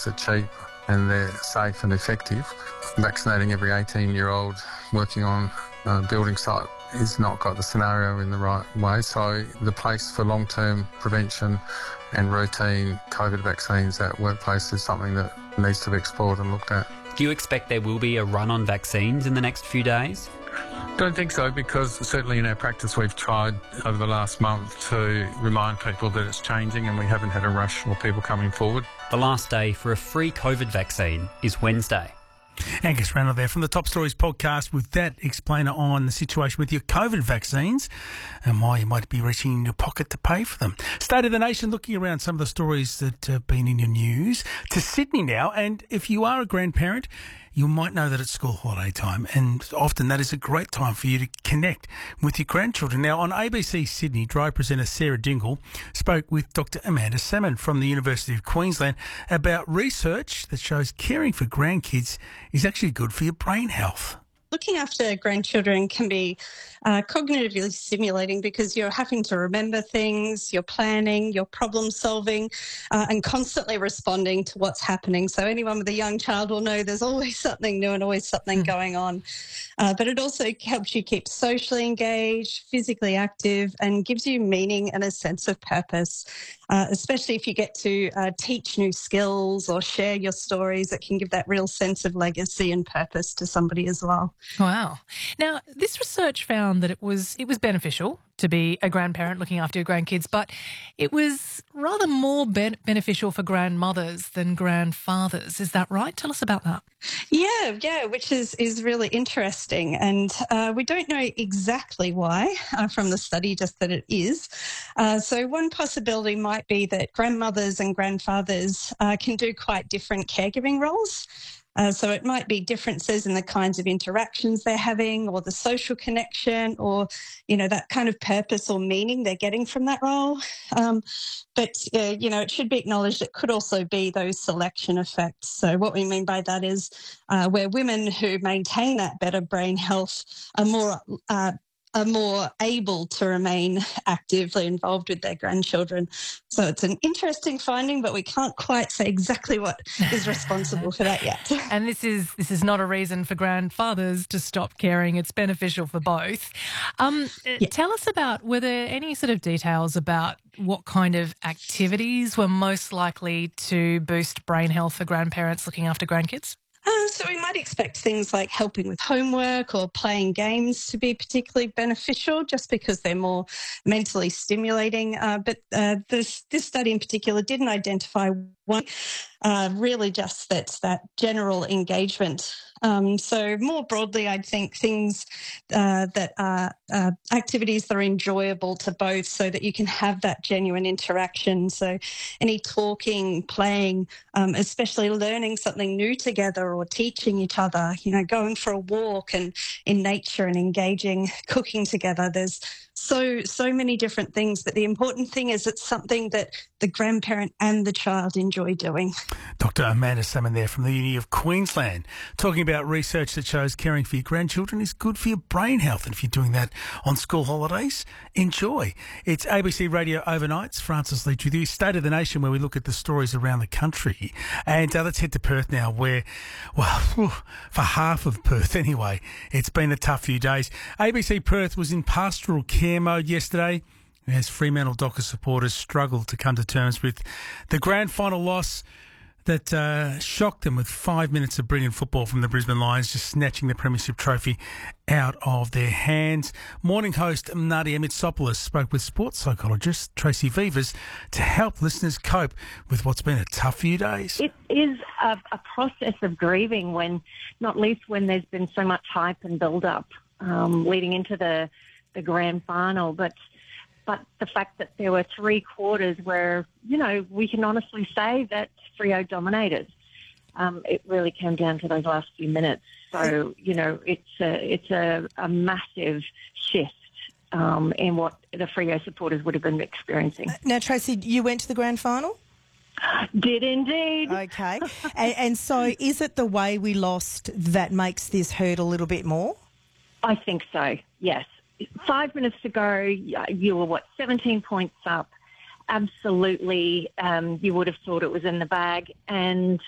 vaccines are cheap and they're safe and effective. Vaccinating every 18-year-old working on a building site is not got the scenario in the right way. So the place for long-term prevention and routine COVID vaccines at workplace is something that needs to be explored and looked at. Do you expect there will be a run on vaccines in the next few days? Don't think so, because certainly in our practice we've tried over the last month to remind people that it's changing and we haven't had a rush or people coming forward. The last day for a free COVID vaccine is Wednesday. Angus Randall there from the Top Stories podcast with that explainer on the situation with your COVID vaccines and why you might be reaching in your pocket to pay for them. State of the Nation, looking around some of the stories that have been in your news, to Sydney now. And if you are a grandparent, you might know that it's school holiday time, and often that is a great time for you to connect with your grandchildren. Now, on ABC Sydney, Drive presenter Sarah Dingle spoke with Dr. Amanda Salmon from the University of Queensland about research that shows caring for grandkids is actually good for your brain health. Looking after grandchildren can be cognitively stimulating because you're having to remember things, you're planning, you're problem solving, and constantly responding to what's happening. So anyone with a young child will know there's always something new and always something going on. But it also helps you keep socially engaged, physically active, and gives you meaning and a sense of purpose, especially if you get to teach new skills or share your stories. It can give that real sense of legacy and purpose to somebody as well. Wow. Now, this research found that it was beneficial to be a grandparent looking after your grandkids, but it was rather more beneficial for grandmothers than grandfathers. Is that right? Tell us about that. Yeah, which is really interesting. And we don't know exactly why from the study, just that it is. So one possibility might be that grandmothers and grandfathers can do quite different caregiving roles. So it might be differences in the kinds of interactions they're having or the social connection or, that kind of purpose or meaning they're getting from that role. But it should be acknowledged it could also be those selection effects. So what we mean by that is where women who maintain that better brain health are more able to remain actively involved with their grandchildren. So it's an interesting finding, but we can't quite say exactly what is responsible for that yet. And this is not a reason for grandfathers to stop caring. It's beneficial for both. Tell us about, were there any sort of details about what kind of activities were most likely to boost brain health for grandparents looking after grandkids? So we might expect things like helping with homework or playing games to be particularly beneficial just because they're more mentally stimulating. But this study in particular didn't identify one, really just that general engagement. So more broadly, I'd think things that are activities that are enjoyable to both so that you can have that genuine interaction. So any talking, playing, especially learning something new together or teaching each other, going for a walk and in nature and engaging, cooking together. There's so many different things, but the important thing is it's something that the grandparent and the child enjoy doing. Dr. Amanda Salmon there from the Uni of Queensland, talking about research that shows caring for your grandchildren is good for your brain health. And if you're doing that on school holidays, enjoy. It's ABC Radio Overnights. Francis Leach with you. State of the Nation, where we look at the stories around the country. And let's head to Perth now, where, for half of Perth anyway, it's been a tough few days. ABC Perth was in pastoral care mode yesterday as Fremantle Dockers supporters struggled to come to terms with the grand final loss that shocked them with 5 minutes of brilliant football from the Brisbane Lions, just snatching the premiership trophy out of their hands. Morning host Nadia Mitsopoulos spoke with sports psychologist Tracy Vivas to help listeners cope with what's been a tough few days. It is a process of grieving, not least when there's been so much hype and build-up leading into the grand final, but the fact that there were 3 quarters where, we can honestly say that Freo dominated. It really came down to those last few minutes. So, it's a massive shift in what the Freo supporters would have been experiencing. Now, Tracy, you went to the grand final? Did indeed. Okay. and so is it the way we lost that makes this hurt a little bit more? I think so, yes. 5 minutes to go, you were, 17 points up. Absolutely, you would have thought it was in the bag. And